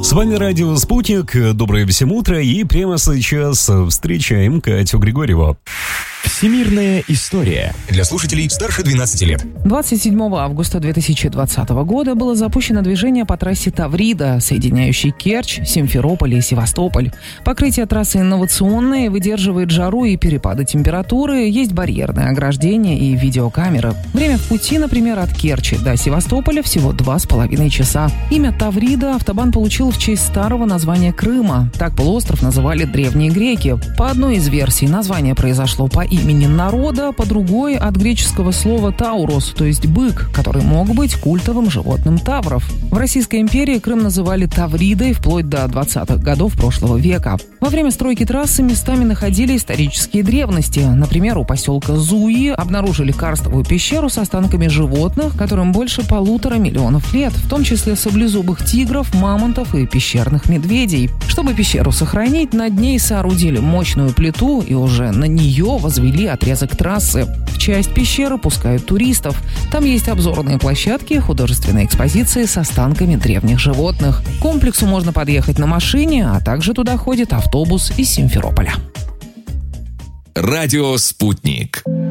С вами радио «Спутник». Доброе всем утро. И прямо сейчас встречаем Катю Григорьеву. Всемирная история для слушателей старше 12 лет. 27 августа 2020 года было запущено движение по трассе Таврида, соединяющей Керчь, Симферополь и Севастополь. Покрытие трассы инновационное, выдерживает жару и перепады температуры, есть барьерное ограждение и видеокамеры. Время в пути, например, от Керчи до Севастополя всего 2,5 часа. Имя Таврида автобан получил в честь старого названия Крыма. Так полуостров называли древние греки. По одной из версий название произошло по имени народа, по другой от греческого слова «таурос», то есть бык, который мог быть культовым животным тавров. В Российской империи Крым называли Тавридой вплоть до 20-х годов прошлого века. Во время стройки трассы местами находили исторические древности. Например, у поселка Зуи обнаружили карстовую пещеру с останками животных, которым больше 1,5 миллиона лет, в том числе саблезубых тигров, мамонтов и пещерных медведей. Чтобы пещеру сохранить, над ней соорудили мощную плиту и уже на нее возвели отрезок трассы. В часть пещеры пускают туристов. Там есть обзорные площадки, художественные экспозиции с останками древних животных. К комплексу можно подъехать на машине, а также туда ходит автобус из Симферополя. Радио «Спутник».